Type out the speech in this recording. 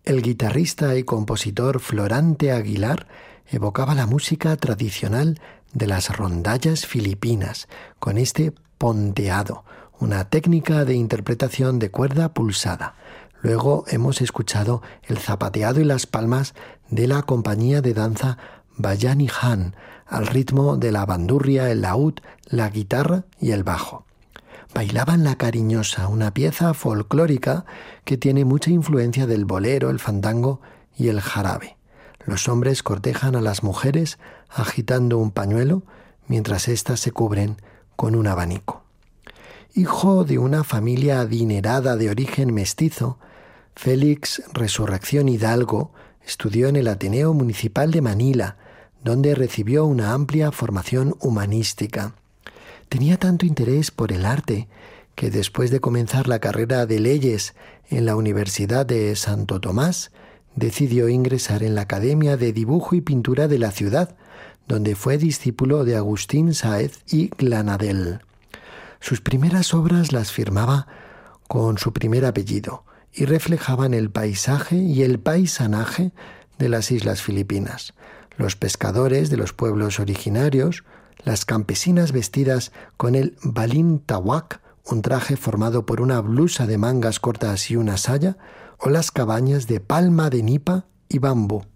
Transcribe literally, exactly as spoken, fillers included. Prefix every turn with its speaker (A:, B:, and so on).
A: El guitarrista y compositor Florante Aguilar evocaba la música tradicional de las rondallas filipinas con este ponteado, una técnica de interpretación de cuerda pulsada. Luego hemos escuchado el zapateado y las palmas de la compañía de danza Bayanihan, al ritmo de la bandurria, el laúd, la guitarra y el bajo. Bailaban la cariñosa, una pieza folclórica que tiene mucha influencia del bolero, el fandango y el jarabe. Los hombres cortejan a las mujeres agitando un pañuelo mientras éstas se cubren con un abanico. Hijo de una familia adinerada de origen mestizo, Félix Resurrección Hidalgo estudió en el Ateneo Municipal de Manila, donde recibió una amplia formación humanística. Tenía tanto interés por el arte que después de comenzar la carrera de leyes en la Universidad de Santo Tomás, decidió ingresar en la Academia de Dibujo y Pintura de la ciudad, donde fue discípulo de Agustín Sáez y Glanadel. Sus primeras obras las firmaba con su primer apellido y reflejaban el paisaje y el paisanaje de las islas Filipinas, los pescadores de los pueblos originarios, las campesinas vestidas con el balintawak, un traje formado por una blusa de mangas cortas y una saya, o las cabañas de palma de nipa y bambú.